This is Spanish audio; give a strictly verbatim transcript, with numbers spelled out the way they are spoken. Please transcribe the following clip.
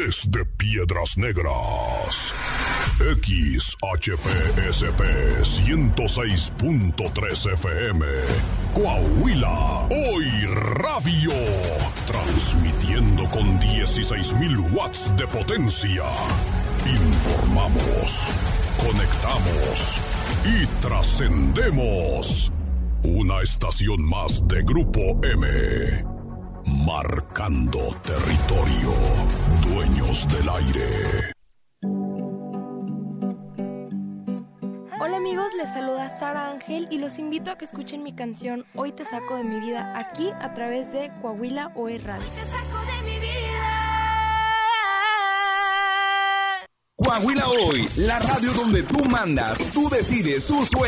Desde Piedras Negras, X H P S P ciento seis punto tres F M, Coahuila, Hoy Radio, transmitiendo con dieciséis mil watts de potencia. Informamos, conectamos y trascendemos. Una estación más de Grupo M. Marcando territorio, dueños del aire. Hola amigos, les saluda Sara Ángel y los invito a que escuchen mi canción Hoy te saco de mi vida aquí a través de Coahuila Hoy Radio. Hoy te saco de mi vida. Coahuila Hoy, la radio donde tú mandas, tú decides, tú sueñas.